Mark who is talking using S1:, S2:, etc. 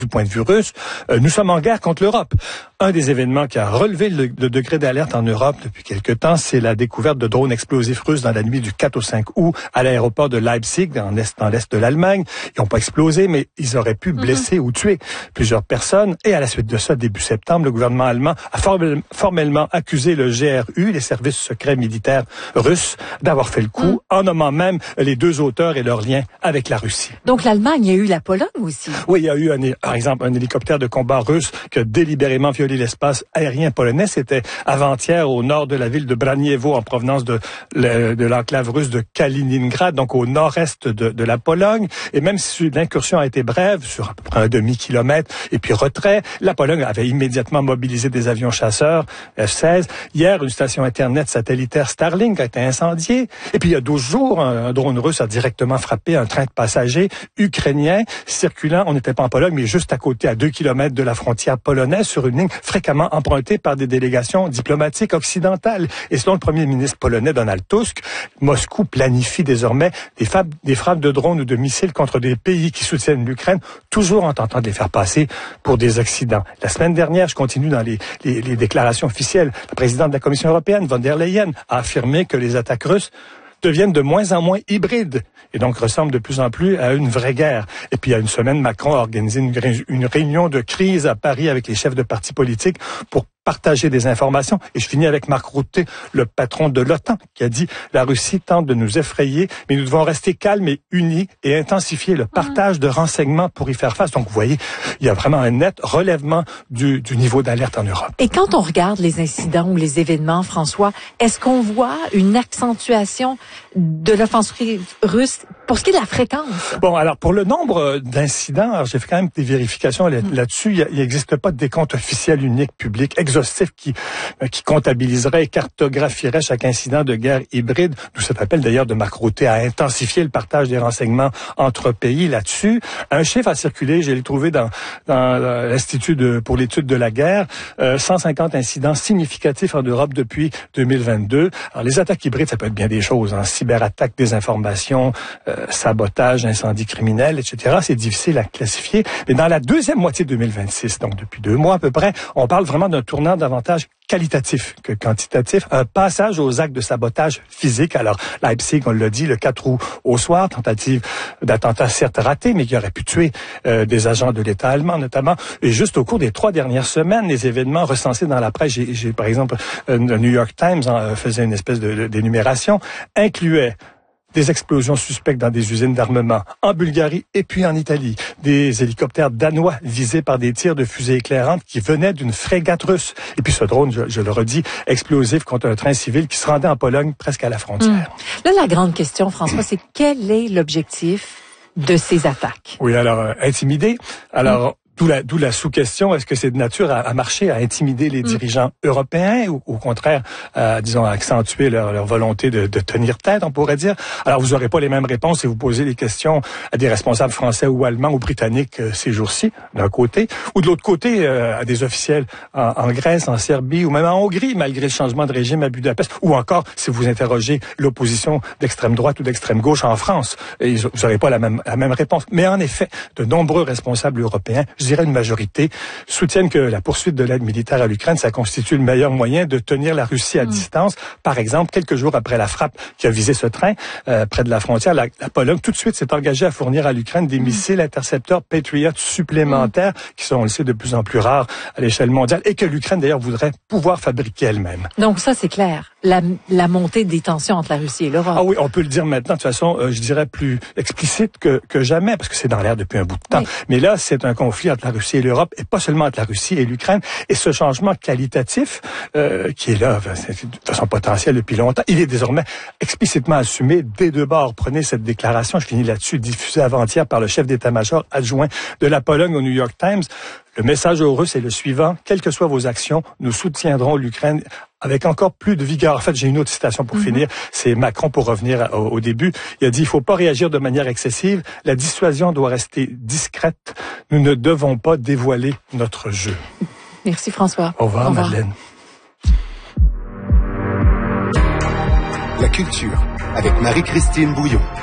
S1: du point de vue russe, nous sommes en guerre contre l'Europe. Un des événements qui a relevé le degré d'alerte en Europe depuis quelque temps, c'est la découverte de drones explosifs russes dans la nuit du 4 au 5 août à l'aéroport de Leipzig, dans l'est de l'Allemagne. Ils n'ont pas explosé, mais ils auraient pu blesser ou tuer plusieurs personnes. Et à la suite de ça, début septembre, le gouvernement allemand a formellement accusé le GRU, les services secrets militaires russes, d'avoir fait le coup, en nommant même les deux auteurs et leurs liens avec la Russie.
S2: Donc l'Allemagne, il y a eu la Pologne aussi.
S1: Oui, il y a eu, par exemple, un hélicoptère de combat russe qui a délibérément violé l'espace aérien polonais. C'était avant-hier au nord de la ville de Braniewo, en provenance de l'enclave russe de Kaliningrad, donc au nord-est de la Pologne. Et même si l'incursion a été brève, sur à peu près un demi-kilomètre, et puis retrait, la Pologne avait immédiatement mobilisé des avions chasseurs F-16. Hier, une station Internet satellitaire Starlink a été incendiée. Et puis il y a 12 jours, un drone russe a directement frappé un train de passagers ukrainien circulant, on n'était pas en Pologne, mais juste à côté, à 2 kilomètres de la frontière polonaise, sur une ligne fréquemment empruntée par des délégations diplomatiques occidentales. Et selon le premier ministre polonais Donald Tusk, Moscou planifie désormais des frappes de drones ou de missiles contre des pays qui soutiennent l'Ukraine, toujours en tentant de les faire passer pour des Occidents. La semaine dernière, je continue dans les déclarations officielles, la présidente de la Commission européenne, von der Leyen, a affirmé que les attaques russes deviennent de moins en moins hybrides et donc ressemblent de plus en plus à une vraie guerre. Et puis il y a une semaine, Macron a organisé une réunion de crise à Paris avec les chefs de partis politiques pour partager des informations. Et je finis avec Mark Rutte, le patron de l'OTAN, qui a dit « La Russie tente de nous effrayer, mais nous devons rester calmes et unis et intensifier le partage de renseignements pour y faire face. » Donc vous voyez, il y a vraiment un net relèvement du niveau d'alerte en Europe.
S2: Et quand on regarde les incidents ou les événements, François, est-ce qu'on voit une accentuation de l'offensive russe pour ce qui est de la fréquence?
S1: Bon, alors pour le nombre d'incidents, j'ai fait quand même des vérifications là-dessus. Il n'existe pas de décompte officiel unique public exhaustif qui comptabiliserait et cartographierait chaque incident de guerre hybride. D'où cet appel d'ailleurs de Mark Rutte à intensifier le partage des renseignements entre pays là-dessus. Un chiffre a circulé, je l'ai trouvé dans l'Institut pour l'étude de la guerre, 150 incidents significatifs en Europe depuis 2022. Alors les attaques hybrides, ça peut être bien des choses, hein, cyberattaques, désinformation, sabotage, incendie criminel, etc. C'est difficile à classifier. Mais dans la deuxième moitié de 2026, donc depuis 2 mois à peu près, on parle vraiment d'un tournant davantage qualitatif que quantitatif, un passage aux actes de sabotage physique. Alors, Leipzig, on l'a dit, le 4 août au soir, tentative d'attentat certes ratée, mais qui aurait pu tuer des agents de l'État allemand notamment. Et juste au cours des 3 dernières semaines, les événements recensés dans la presse, j'ai par exemple, le New York Times faisait une espèce d'énumération, incluait des explosions suspectes dans des usines d'armement en Bulgarie et puis en Italie. Des hélicoptères danois visés par des tirs de fusées éclairantes qui venaient d'une frégate russe. Et puis ce drone, je le redis, explosif contre un train civil qui se rendait en Pologne presque à la frontière.
S2: Là, la grande question, François, c'est quel est l'objectif de ces attaques?
S1: Oui, alors, intimider. Alors, D'où la sous-question, est-ce que c'est de nature à marcher, à intimider les dirigeants européens ou au contraire, disons, à accentuer leur volonté de tenir tête, on pourrait dire? Alors, vous n'aurez pas les mêmes réponses si vous posez les questions à des responsables français ou allemands ou britanniques ces jours-ci, d'un côté, ou de l'autre côté, à des officiels en Grèce, en Serbie ou même en Hongrie, malgré le changement de régime à Budapest, ou encore si vous interrogez l'opposition d'extrême droite ou d'extrême gauche en France. Et vous n'aurez pas la même réponse. Mais en effet, de nombreux responsables européens, je dirais une majorité, soutiennent que la poursuite de l'aide militaire à l'Ukraine, ça constitue le meilleur moyen de tenir la Russie à distance. Par exemple, quelques jours après la frappe qui a visé ce train près de la frontière, la Pologne tout de suite s'est engagée à fournir à l'Ukraine des missiles intercepteurs Patriot supplémentaires qui sont, on le sait, de plus en plus rares à l'échelle mondiale et que l'Ukraine d'ailleurs voudrait pouvoir fabriquer elle-même.
S2: Donc ça, c'est clair. La montée des tensions entre la Russie et l'Europe.
S1: Ah oui, on peut le dire maintenant de façon, je dirais, plus explicite que jamais, parce que c'est dans l'air depuis un bout de temps. Oui. Mais là, c'est un conflit entre la Russie et l'Europe, et pas seulement entre la Russie et l'Ukraine. Et ce changement qualitatif, qui est là, de façon potentielle depuis longtemps, il est désormais explicitement assumé des deux bords. Prenez cette déclaration, je finis là-dessus, diffusée avant-hier par le chef d'état-major adjoint de la Pologne au New York Times. Le message aux Russes est le suivant: quelles que soient vos actions, nous soutiendrons l'Ukraine avec encore plus de vigueur. En fait, j'ai une autre citation pour finir. C'est Macron, pour revenir au début. Il a dit, il faut pas réagir de manière excessive. La dissuasion doit rester discrète. Nous ne devons pas dévoiler notre jeu.
S2: Merci François.
S1: Au revoir, Madeleine.
S3: La culture avec Marie-Christine Bouillon.